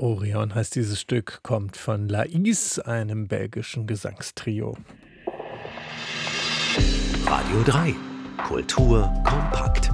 Orion heißt dieses Stück, kommt von Lais, einem belgischen Gesangstrio. Radio 3, Kultur kompakt.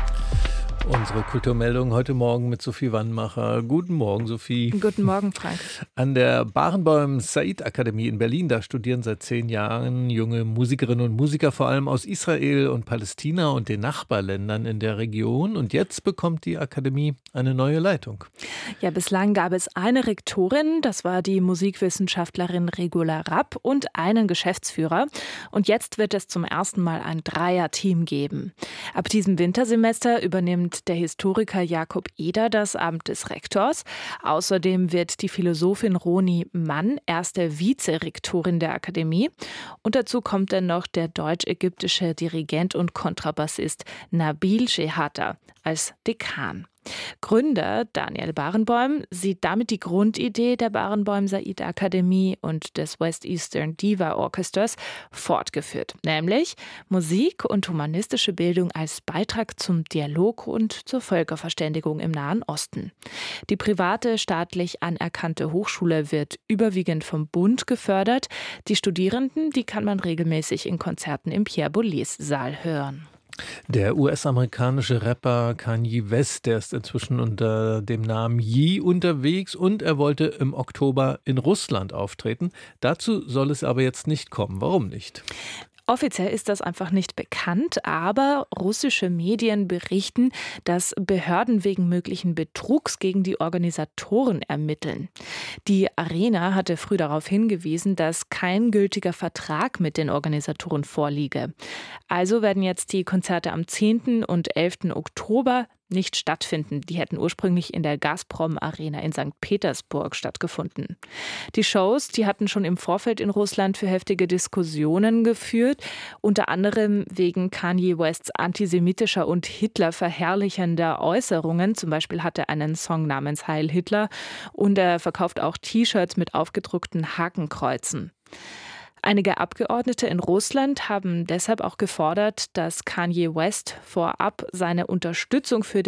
Unsere Kulturmeldung heute Morgen mit Sophie Wannmacher. Guten Morgen, Sophie. Guten Morgen, Frank. An der Barenboim-Said-Akademie in Berlin, da studieren seit 10 Jahren junge Musikerinnen und Musiker, vor allem aus Israel und Palästina und den Nachbarländern in der Region. Und jetzt bekommt die Akademie eine neue Leitung. Ja, bislang gab es eine Rektorin, das war die Musikwissenschaftlerin Regula Rapp, und einen Geschäftsführer. Und jetzt wird es zum ersten Mal ein Dreier-Team geben. Ab diesem Wintersemester übernimmt der Historiker Jakob Eder das Amt des Rektors. Außerdem wird die Philosophin Roni Mann erste Vizerektorin der Akademie. Und dazu kommt dann noch der deutsch-ägyptische Dirigent und Kontrabassist Nabil Shehata als Dekan. Gründer Daniel Barenboim sieht damit die Grundidee der Barenboim-Said-Akademie und des West Eastern Diva Orchesters fortgeführt, nämlich Musik und humanistische Bildung als Beitrag zum Dialog und zur Völkerverständigung im Nahen Osten. Die private, staatlich anerkannte Hochschule wird überwiegend vom Bund gefördert. Die Studierenden, die kann man regelmäßig in Konzerten im Pierre-Boulez-Saal hören. Der US-amerikanische Rapper Kanye West, der ist inzwischen unter dem Namen Ye unterwegs und er wollte im Oktober in Russland auftreten. Dazu soll es aber jetzt nicht kommen. Warum nicht? Offiziell ist das einfach nicht bekannt, aber russische Medien berichten, dass Behörden wegen möglichen Betrugs gegen die Organisatoren ermitteln. Die Arena hatte früh darauf hingewiesen, dass kein gültiger Vertrag mit den Organisatoren vorliege. Also werden jetzt die Konzerte am 10. und 11. Oktober nicht stattfinden. Die hätten ursprünglich in der Gazprom Arena in St. Petersburg stattgefunden. Die Shows, die hatten schon im Vorfeld in Russland für heftige Diskussionen geführt, unter anderem wegen Kanye Wests antisemitischer und Hitler verherrlichender Äußerungen. Zum Beispiel hat er einen Song namens Heil Hitler und er verkauft auch T-Shirts mit aufgedruckten Hakenkreuzen. Einige Abgeordnete in Russland haben deshalb auch gefordert, dass Kanye West vorab seine Unterstützung für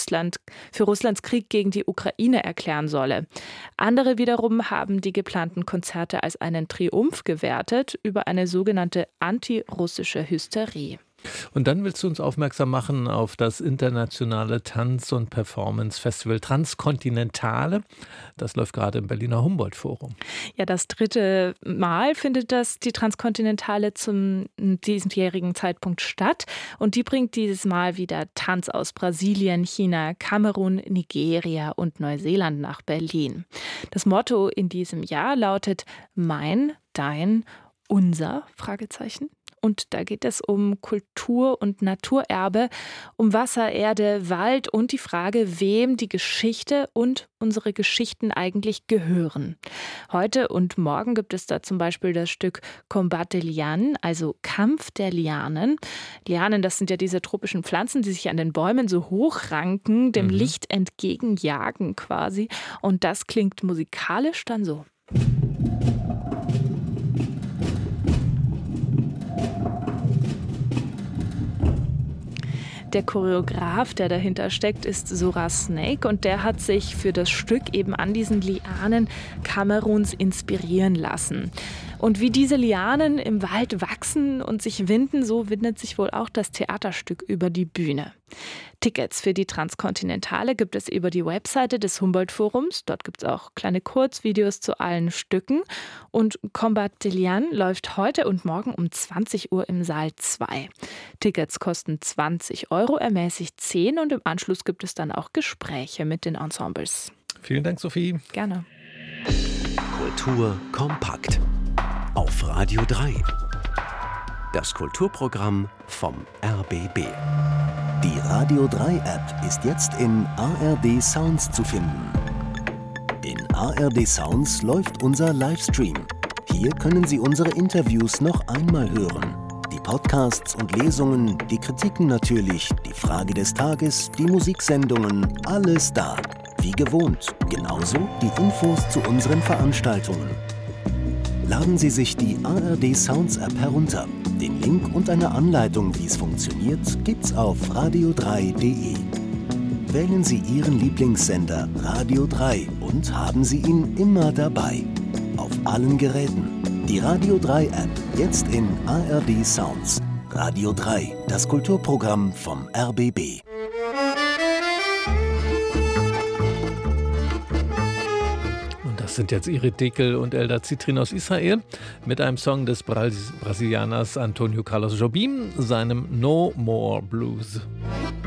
Russlands Krieg gegen die Ukraine erklären solle. Andere wiederum haben die geplanten Konzerte als einen Triumph gewertet über eine sogenannte antirussische Hysterie. Und dann willst du uns aufmerksam machen auf das internationale Tanz- und Performance-Festival Transkontinentale. Das läuft gerade im Berliner Humboldt-Forum. Ja, das 3. Mal findet die Transkontinentale zum diesjährigen Zeitpunkt statt. Und die bringt dieses Mal wieder Tanz aus Brasilien, China, Kamerun, Nigeria und Neuseeland nach Berlin. Das Motto in diesem Jahr lautet Mein, Dein, Unser? Fragezeichen. Und da geht es um Kultur- und Naturerbe, um Wasser, Erde, Wald und die Frage, wem die Geschichte und unsere Geschichten eigentlich gehören. Heute und morgen gibt es da zum Beispiel das Stück Combat des Lianes, also Kampf der Lianen. Lianen, das sind ja diese tropischen Pflanzen, die sich an den Bäumen so hochranken, dem Licht entgegenjagen quasi. Und das klingt musikalisch dann so. Der Choreograf, der dahinter steckt, ist Zora Snake und der hat sich für das Stück eben an diesen Lianen Kameruns inspirieren lassen. Und wie diese Lianen im Wald wachsen und sich winden, so windet sich wohl auch das Theaterstück über die Bühne. Tickets für die Transkontinentale gibt es über die Webseite des Humboldt-Forums. Dort gibt es auch kleine Kurzvideos zu allen Stücken. Und Combat des Lianes läuft heute und morgen um 20 Uhr im Saal 2. Tickets kosten 20 €, ermäßigt 10 und im Anschluss gibt es dann auch Gespräche mit den Ensembles. Vielen Dank, Sophie. Gerne. Kultur kompakt. Auf Radio 3. Das Kulturprogramm vom RBB. Die Radio 3 App ist jetzt in ARD Sounds zu finden. In ARD Sounds läuft unser Livestream. Hier können Sie unsere Interviews noch einmal hören. Die Podcasts und Lesungen, die Kritiken natürlich, die Frage des Tages, die Musiksendungen, alles da. Wie gewohnt, genauso die Infos zu unseren Veranstaltungen. Laden Sie sich die ARD Sounds App herunter. Den Link und eine Anleitung, wie es funktioniert, gibt's auf radio3.de. wählen Sie Ihren Lieblingssender Radio 3 und haben Sie ihn immer dabei. Auf allen Geräten. Die Radio 3 App, jetzt in ARD Sounds. Radio 3, das Kulturprogramm vom RBB. Das sind jetzt Irit Dekel und Eldar Zitrin aus Israel mit einem Song des Brasilianers Antonio Carlos Jobim, seinem No More Blues.